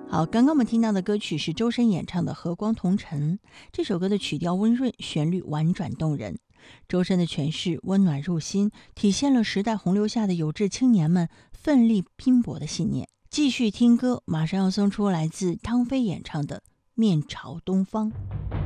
好，刚刚我们听到的歌曲是周深演唱的《和光同尘》。这首歌的曲调温润，旋律婉转动人。周深的诠释温暖入心，体现了时代洪流下的有志青年们奋力拼搏的信念。继续听歌，马上要送出来自汤飞演唱的《面朝东方》。